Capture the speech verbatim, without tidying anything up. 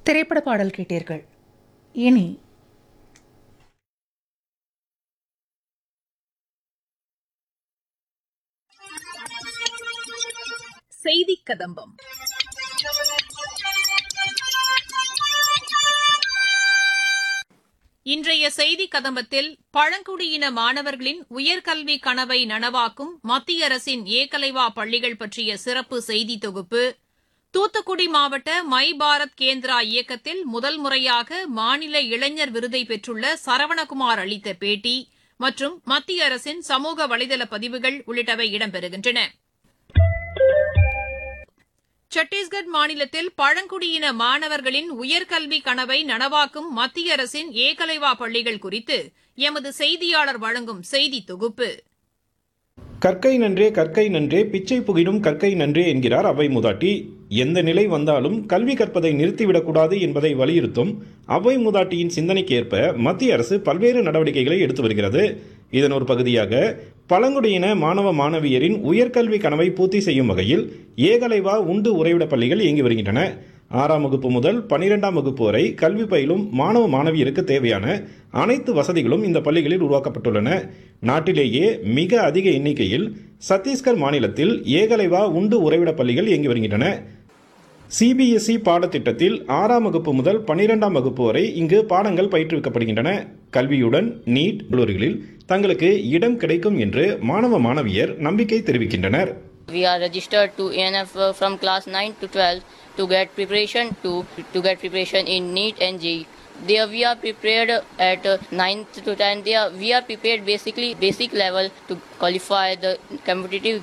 திரைப்பட பாடல் கேட்டீர்கள். இனி செய்தி கதம்பம். இன்றைய செய்தி கதம்பத்தில் பழங்குடியின மாணவர்களின் உயர்கல்வி கனவை நனவாக்கும் மத்திய அரசின் ஏகலைவா பள்ளிகள் பற்றிய சிறப்பு செய்தி தொகுப்பு, தூத்துக்குடி மாவட்ட மை பாரத் கேந்திரா இயக்கத்தில் முதல் முறையாக மாநில இளைஞர் விருதை பெற்றுள்ள சரவணகுமார் அளித்த பேட்டி மற்றும் மத்திய அரசின் சமூக வலைதள பதிவுகள் உள்ளிட்டவை இடம்பெறுகின்றன. சத்தீஸ்கர் மாநிலத்தில் பழங்குடியின மாணவர்களின் உயர்கல்வி கனவை நனவாக்கும் மத்திய அரசின் ஏகலைவா பள்ளிகள் குறித்து எமது செய்தியாளர் வழங்கும் செய்தி தொகுப்பு. கற்கை நன்றே கற்கை நன்றே பிச்சை புகிடும் கற்கை நன்றே என்கிறார் அவை மூதாட்டி. எந்த நிலை வந்தாலும் கல்வி கற்பதை நிறுத்திவிடக்கூடாது என்பதை வலியுறுத்தும் அவை மூதாட்டியின் சிந்தனைக்கு ஏற்ப மத்திய அரசு பல்வேறு நடவடிக்கைகளை எடுத்து வருகிறது. இதன் ஒரு பகுதியாக பழங்குடியின மாணவ மாணவியரின் உயர்கல்வி கனவை பூர்த்தி செய்யும் வகையில் ஏகலைவா உண்டு உறைவிட பள்ளிகள் இயங்கி வருகின்றன. ஆறாம் வகுப்பு முதல் பனிரெண்டாம் வகுப்பு வரை கல்வி பயிலும் மாணவ மாணவியருக்கு தேவையான அனைத்து வசதிகளும் இந்த பள்ளிகளில் உருவாக்கப்பட்டுள்ளன. நாட்டிலேயே மிக அதிக எண்ணிக்கையில் சத்தீஸ்கர் மாநிலத்தில் ஏகலைவா உண்டு உறைவிட பள்ளிகள் இயங்கி வருகின்றன. சிபிஎஸ்இ பாடத்திட்டத்தில் ஆறாம் வகுப்பு முதல் பனிரெண்டாம் வகுப்பு வரை இங்கு பாடங்கள் பயிற்றுவிக்கப்படுகின்றன. கல்வியுடன் நீட் கல்லூரிகளில் தங்களுக்கு இடம் கிடைக்கும் என்று மாணவ மாணவியர் நம்பிக்கை தெரிவிக்கின்றனர். We are registered to A N F uh, from class nine to twelve to get preparation to to get preparation in NEET and J E E. There we are prepared at uh, ninth to tenth. There we are prepared basically basic level to qualify the competitive